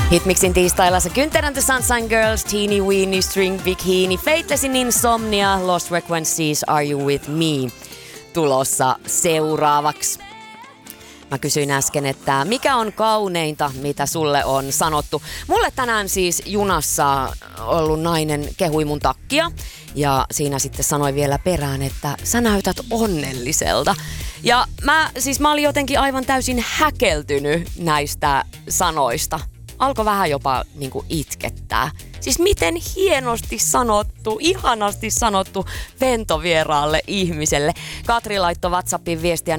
Hitmixin tiistailla se Günther and the Sunshine Girls, Teeny Weeny, String Bikini, Faithlessin Insomnia, Lost Frequencies, Are You With Me tulossa seuraavaksi. Mä kysyin äsken, että mikä on kauneinta, mitä sulle on sanottu. Mulle tänään siis junassa ollut nainen kehui mun takkia ja siinä sitten sanoi vielä perään, että sä näytät onnelliselta. Ja mä olin jotenkin aivan täysin häkeltynyt näistä sanoista. Alkoi vähän jopa niinku itkettää. Siis miten hienosti sanottu, ihanasti sanottu ventovieraalle ihmiselle. Katri laittoi WhatsAppin viestiä 0401836576,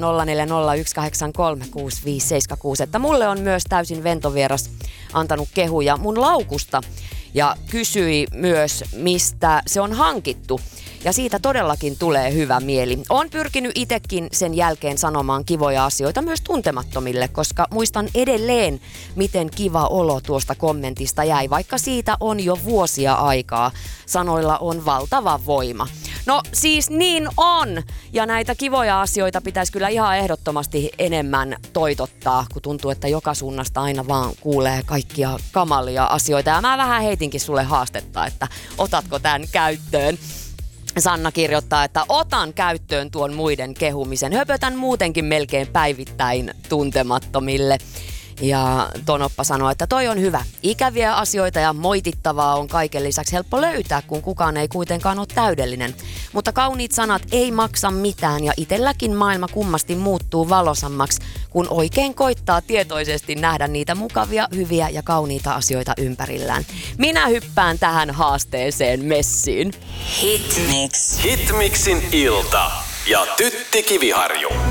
että mulle on myös täysin ventovieras antanut kehuja mun laukusta ja kysyi myös, mistä se on hankittu. Ja siitä todellakin tulee hyvä mieli. Olen pyrkinyt itsekin sen jälkeen sanomaan kivoja asioita myös tuntemattomille, koska muistan edelleen, miten kiva olo tuosta kommentista jäi, vaikka siitä on jo vuosia aikaa. Sanoilla on valtava voima. No siis niin on! Ja näitä kivoja asioita pitäisi kyllä ihan ehdottomasti enemmän toitottaa, kun tuntuu, että joka suunnasta aina vaan kuulee kaikkia kamalia asioita. Ja mä vähän heitinkin sulle haastetta, että otatko tämän käyttöön. Sanna kirjoittaa, että otan käyttöön tuon muiden kehumisen. Höpötän muutenkin melkein päivittäin tuntemattomille. Ja Tonoppa sanoi, että toi on hyvä. Ikäviä asioita ja moitittavaa on kaiken lisäksi helppo löytää, kun kukaan ei kuitenkaan ole täydellinen. Mutta kauniit sanat ei maksa mitään ja itselläkin maailma kummasti muuttuu valosammaksi, kun oikein koittaa tietoisesti nähdä niitä mukavia, hyviä ja kauniita asioita ympärillään. Minä hyppään tähän haasteeseen messiin. Hitmix. Hitmixin ilta ja Tytti Kiviharju.